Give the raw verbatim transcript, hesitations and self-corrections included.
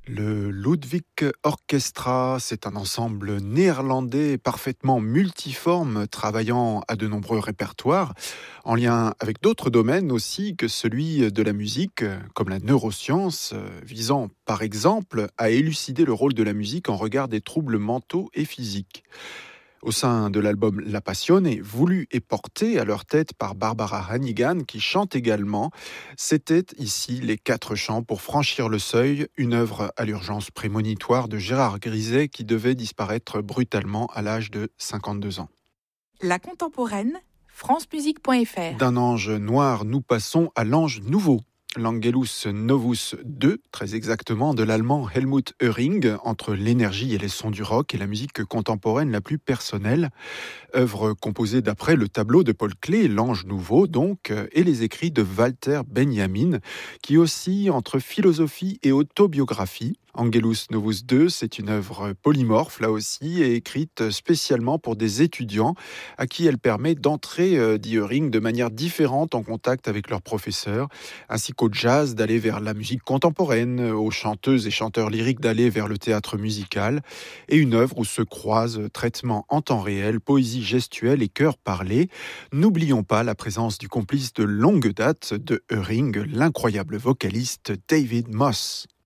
Le Ludwig Orchestra, c'est un ensemble néerlandais parfaitement multiforme, travaillant à de nombreux répertoires, en lien avec d'autres domaines aussi que celui de la musique, comme la neuroscience, euh, visant par exemple à élucider le rôle de la musique en regard des troubles mentaux et physiques. Au sein de l'album La Passione, voulu et porté à leur tête par Barbara Hannigan, qui chante également, c'était ici les quatre chants pour franchir le seuil, une œuvre à l'urgence prémonitoire de Gérard Griset qui devait disparaître brutalement à l'âge de cinquante-deux ans. La contemporaine, francemusique point f r. D'un ange noir, nous passons à l'ange nouveau. L'Angelus Novus deux, très exactement, de l'allemand Helmut Höring, entre l'énergie et les sons du rock et la musique contemporaine la plus personnelle. Œuvre composée d'après le tableau de Paul Klee, L'Ange Nouveau donc, et les écrits de Walter Benjamin, qui oscille entre philosophie et autobiographie. Angelus Novus deux, c'est une œuvre polymorphe, là aussi, et écrite spécialement pour des étudiants, à qui elle permet d'entrer, euh, dit Höring, de manière différente en contact avec leurs professeurs, ainsi qu'au jazz d'aller vers la musique contemporaine, aux chanteuses et chanteurs lyriques d'aller vers le théâtre musical, et une œuvre où se croisent traitement en temps réel, poésie gestuelle et chœur parlé. N'oublions pas la présence du complice de longue date de Höring, l'incroyable vocaliste David Moss.